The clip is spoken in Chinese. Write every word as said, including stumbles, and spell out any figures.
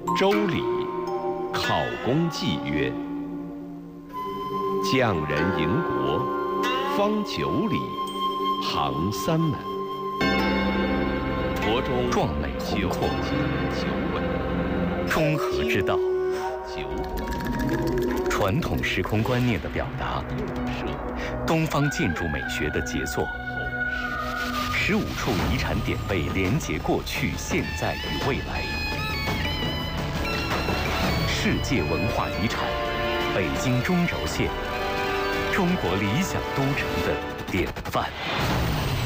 周礼，考公祭曰：匠人营国，方九里，行三门。国中壮美宏阔， 九稳， 中和之道， 九传统时空观念的表达，东方建筑美学的杰作。十五处遗产点位连结过去、现在与未来。世界文化遗产，北京中轴线，中国理想都城的典范。